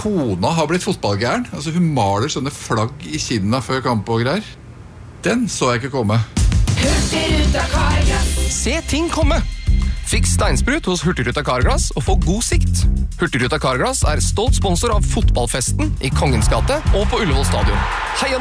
kona har blitt fotballgæren. Altså hun maler sånne flagg i kinna før kamp og greier. Den så jeg ikke komme. Hurtigruta Carglass. Se ting komme. Fiks steinsprut hos Hurtigruta Carglass og få god sikt. Hurtigruta Carglass stolt sponsor av fotballfesten i Kongens gate og på Ullevål stadion. Heia